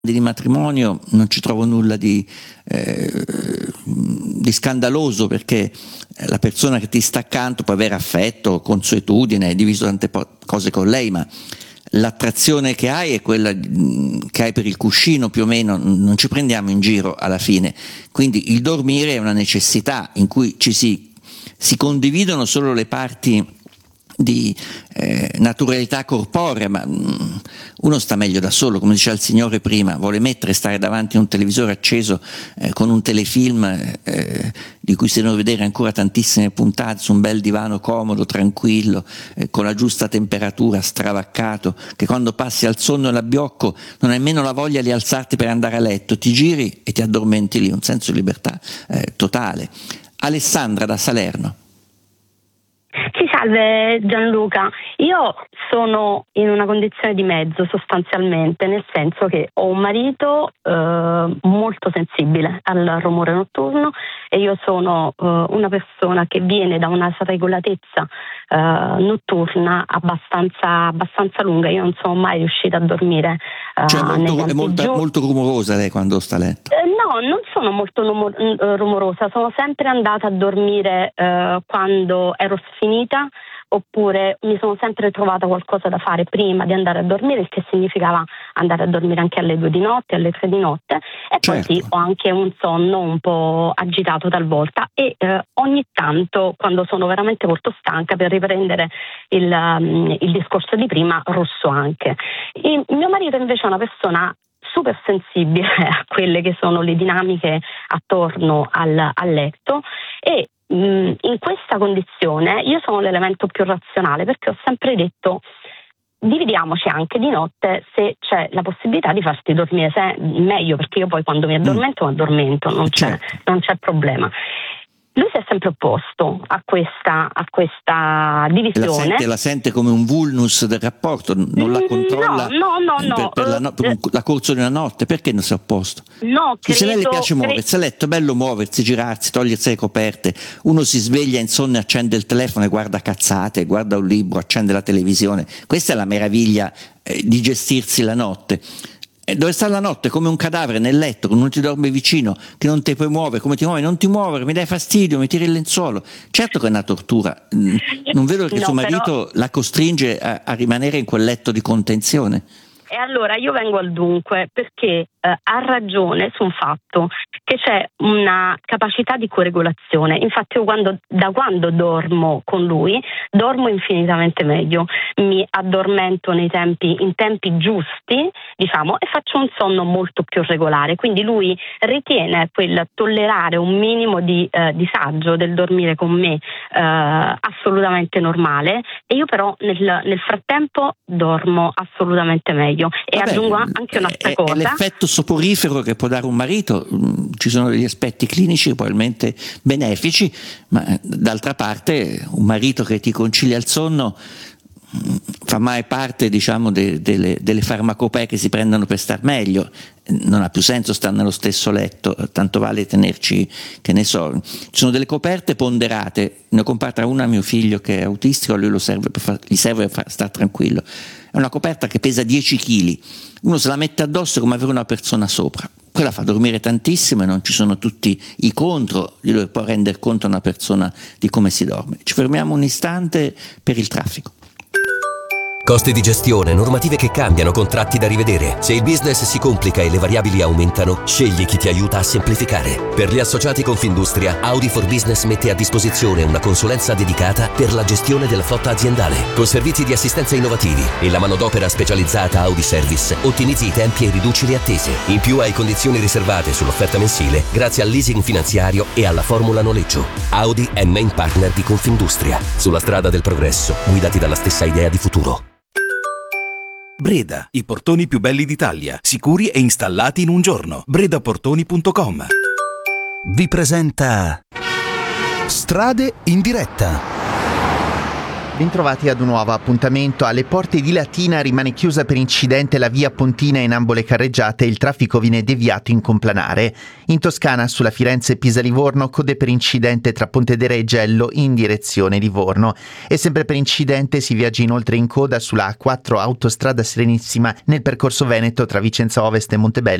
di matrimonio non ci trovo nulla di scandaloso, perché la persona che ti sta accanto può avere affetto, consuetudine, hai diviso tante cose con lei, ma l'attrazione che hai è quella che hai per il cuscino, più o meno, non ci prendiamo in giro alla fine. Quindi il dormire è una necessità in cui si condividono solo le parti di naturalità corporea, ma uno sta meglio da solo, come diceva il Signore prima. Vuole stare davanti a un televisore acceso con un telefilm di cui si devono vedere ancora tantissime puntate, su un bel divano comodo, tranquillo, con la giusta temperatura, stravaccato, che quando passi al sonno e l'abbiocco non hai nemmeno la voglia di alzarti per andare a letto, ti giri e ti addormenti lì, un senso di libertà totale. Alessandra da Salerno. Sì, salve Gianluca, io sono in una condizione di mezzo sostanzialmente, nel senso che ho un marito molto sensibile al rumore notturno e io sono una persona che viene da una regolatezza notturna abbastanza lunga. Io non sono mai riuscita a dormire. È molto rumorosa lei quando sta a letto? No, non sono molto rumorosa, sono sempre andata a dormire quando ero sfinita, oppure mi sono sempre trovata qualcosa da fare prima di andare a dormire, il che significava andare a dormire anche alle 2 di notte, alle 3 di notte, e poi sì, ho anche un sonno un po' agitato talvolta e ogni tanto, quando sono veramente molto stanca, per riprendere il discorso di prima, russo anche. Mio marito invece è una persona super sensibile a quelle che sono le dinamiche attorno al letto, e in questa condizione io sono l'elemento più razionale, perché ho sempre detto: dividiamoci anche di notte se c'è la possibilità di farti dormire meglio, perché io poi quando mi addormento non c'è problema. Lui si è sempre opposto a questa divisione. La sente come un vulnus del rapporto, non la controlla? No. Per la corso di una notte, perché non si è opposto? No, se a lei le piace muoversi a letto, è bello muoversi, girarsi, togliersi le coperte. Uno si sveglia insonne, accende il telefono e guarda cazzate, guarda un libro, accende la televisione. Questa è la meraviglia di gestirsi la notte. Dove sta la notte come un cadavere nel letto, che non ti dorme vicino, che non ti puoi muovere, come ti muovi? Non ti muovere, mi dai fastidio, mi tiri il lenzuolo. Certo che è una tortura. Non vedo che suo marito la costringe a rimanere in quel letto di contenzione. E allora io vengo al dunque, perché ha ragione su un fatto, che c'è una capacità di coregolazione. Infatti io da quando dormo con lui, dormo infinitamente meglio, mi addormento in tempi giusti, diciamo, e faccio un sonno molto più regolare. Quindi lui ritiene quel tollerare un minimo di disagio del dormire con me assolutamente normale, e io però nel frattempo dormo assolutamente meglio. E aggiungo anche un'altra cosa. È l'effetto soporifero che può dare un marito. Ci sono degli aspetti clinici probabilmente benefici, ma d'altra parte un marito che ti concilia il sonno fa mai parte, diciamo, delle farmacopee che si prendono per star meglio. Non ha più senso stare nello stesso letto, tanto vale tenerci, che ne so, ci sono delle coperte ponderate. Ne ho comprata una a mio figlio che è autistico, a lui gli serve per stare tranquillo. È una coperta che pesa 10 kg, uno se la mette addosso come avere una persona sopra. Quella fa dormire tantissimo e non ci sono tutti i contro di dove può rendere conto una persona di come si dorme. Ci fermiamo un istante per il traffico. Costi di gestione, normative che cambiano, contratti da rivedere. Se il business si complica e le variabili aumentano, scegli chi ti aiuta a semplificare. Per gli associati Confindustria, Audi for Business mette a disposizione una consulenza dedicata per la gestione della flotta aziendale. Con servizi di assistenza innovativi e la manodopera specializzata Audi Service, ottimizzi i tempi e riduci le attese. In più hai condizioni riservate sull'offerta mensile grazie al leasing finanziario e alla formula noleggio. Audi è main partner di Confindustria. Sulla strada del progresso, guidati dalla stessa idea di futuro. Breda, i portoni più belli d'Italia, sicuri e installati in un giorno. bredaportoni.com vi presenta Strade in diretta. Bentrovati ad un nuovo appuntamento. Alle porte di Latina rimane chiusa per incidente la via Pontina in ambo le carreggiate e il traffico viene deviato in complanare. In Toscana, sulla Firenze-Pisa-Livorno, code per incidente tra Pontedera e Gello in direzione Livorno. E sempre per incidente si viaggia inoltre in coda sulla A4 autostrada Serenissima nel percorso Veneto tra Vicenza Ovest e Montebello